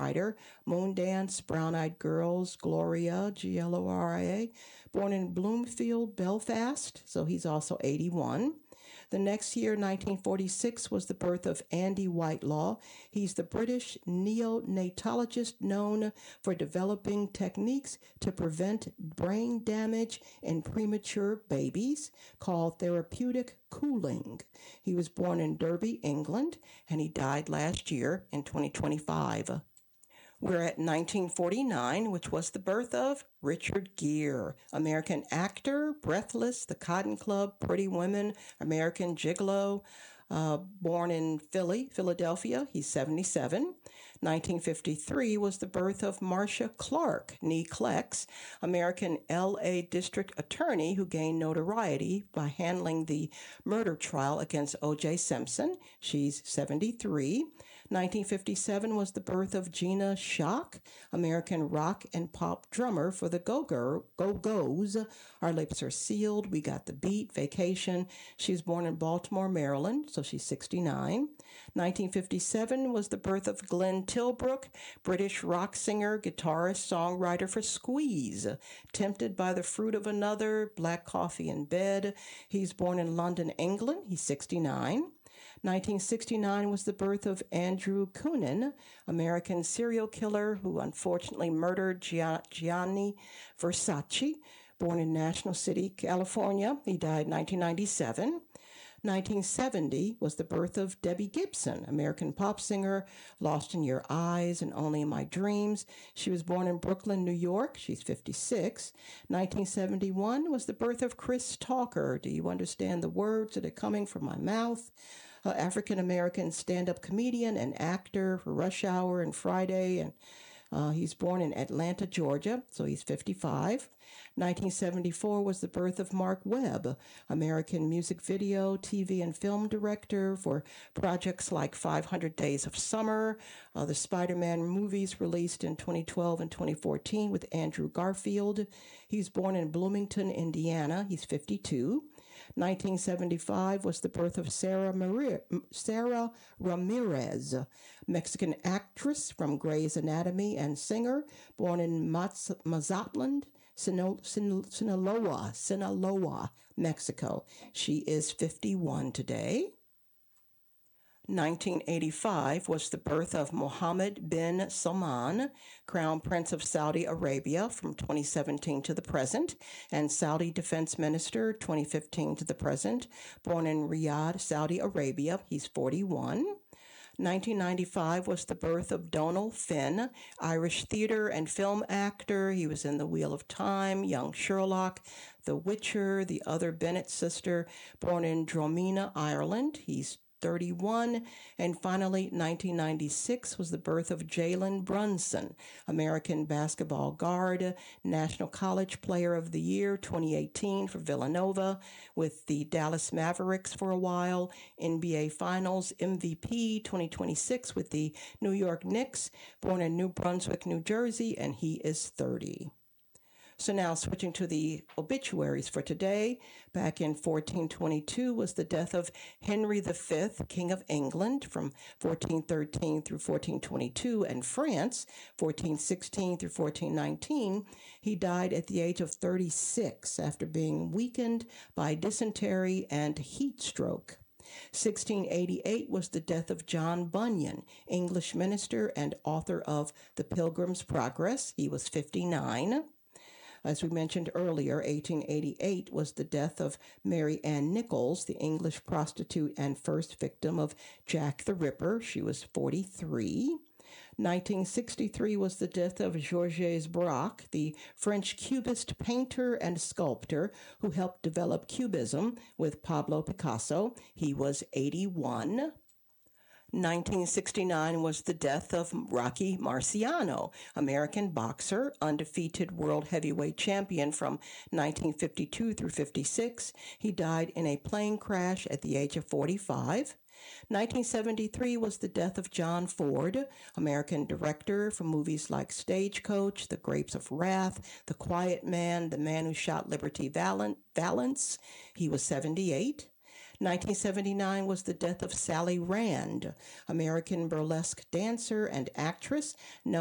writer. Moondance, Brown Eyed Girls, Gloria, Gloria, born in Bloomfield, Belfast, so he's also 81. The next year, 1946, was the birth of Andy Whitelaw. He's the British neonatologist known for developing techniques to prevent brain damage in premature babies called therapeutic cooling. He was born in Derby, England, and he died last year in 2025. We're at 1949, which was the birth of Richard Gere, American actor, Breathless, The Cotton Club, Pretty Women, American Gigolo, born in Philadelphia. He's 77. 1953 was the birth of Marcia Clark, nee Klex, American LA District Attorney who gained notoriety by handling the murder trial against O.J. Simpson. She's 73. 1957 was the birth of Gina Shock, American rock and pop drummer for the Go-Go's. Our Lips Are Sealed, We Got the Beat, Vacation. She was born in Baltimore, Maryland, so she's 69. 1957 was the birth of Glenn Tilbrook, British rock singer, guitarist, songwriter for Squeeze. Tempted by the Fruit of Another, Black Coffee in Bed. He's born in London, England. He's 69. 1969 was the birth of Andrew Cunanan, American serial killer who unfortunately murdered Gianni Versace, born in National City, California. He died 1997. 1970 was the birth of Debbie Gibson, American pop singer, Lost in Your Eyes and Only in My Dreams. She was born in Brooklyn, New York. She's 56. 1971 was the birth of Chris Talker. Do you understand the words that are coming from my mouth? African American stand up comedian and actor for Rush Hour and Friday. And he's born in Atlanta, Georgia, so he's 55. 1974 was the birth of Mark Webb, American music video, TV, and film director for projects like 500 Days of Summer, the Spider-Man movies released in 2012 and 2014 with Andrew Garfield. He's born in Bloomington, Indiana. He's 52. 1975 was the birth of Sarah Ramirez, Mexican actress from Grey's Anatomy and singer, born in Mazatlan, Sinaloa, Mexico. She is 51 today. 1985 was the birth of Mohammed bin Salman, Crown Prince of Saudi Arabia from 2017 to the present, and Saudi Defense Minister 2015 to the present, born in Riyadh, Saudi Arabia. He's 41. 1995 was the birth of Donald Finn, Irish theater and film actor. He was in The Wheel of Time, Young Sherlock, The Witcher, The Other Bennett Sister, born in Dromina, Ireland. He's 31. And finally, 1996 was the birth of Jalen Brunson, American basketball guard, National College Player of the Year 2018 for Villanova, with the Dallas Mavericks for a while, NBA Finals MVP 2026 with the New York Knicks, born in New Brunswick, New Jersey, and he is 30. So now switching to the obituaries for today, back in 1422 was the death of Henry V, King of England, from 1413 through 1422, and France, 1416 through 1419. He died at the age of 36 after being weakened by dysentery and heat stroke. 1688 was the death of John Bunyan, English minister and author of The Pilgrim's Progress. He was 59. As we mentioned earlier, 1888 was the death of Mary Ann Nichols, the English prostitute and first victim of Jack the Ripper. She was 43. 1963 was the death of Georges Braque, the French cubist painter and sculptor who helped develop Cubism with Pablo Picasso. He was 81. 1969 was the death of Rocky Marciano, American boxer, undefeated world heavyweight champion from 1952 through 56. He died in a plane crash at the age of 45. 1973 was the death of John Ford, American director for movies like Stagecoach, The Grapes of Wrath, The Quiet Man, The Man Who Shot Liberty Valance. He was 78. 1979 was the death of Sally Rand, American burlesque dancer and actress